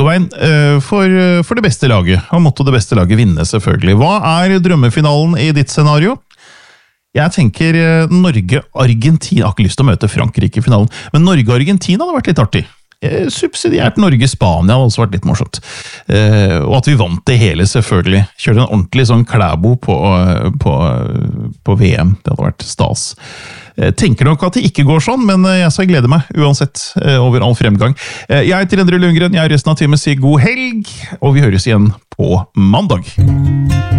veien for det beste laget, og måtte det beste laget vinne selvfølgelig. Hva drømmefinalen i ditt scenario? Jeg tenker Norge-Argentina, jeg har ikke lyst til å møte Frankrike i finalen, men Norge-Argentina hadde vært litt artig. Subsidiært Norge-Spania hadde også vært litt morsomt. Og at vi vant det hele selvfølgelig. Kjørte en ordentlig sånn klæbo på VM, det hadde vært stas. Tenker nok at det ikke går sånn, men jeg skal glede meg uansett over all fremgang. Jeg heter Endre Lundgren, jeg resten av timen sier god helg, og vi høres igjen på mandag.